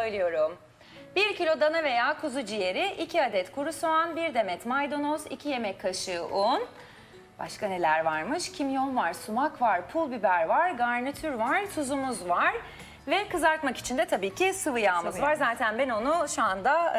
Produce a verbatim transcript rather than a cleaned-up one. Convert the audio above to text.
söylüyorum. bir kilo dana veya kuzu ciğeri, iki adet kuru soğan, bir demet maydanoz, iki yemek kaşığı un. Başka neler varmış? Kimyon var, sumak var, pul biber var, garnitür var, tuzumuz var. Ve kızartmak için de tabii ki sıvı yağımız Sıvı var. yağ. Zaten ben onu şu anda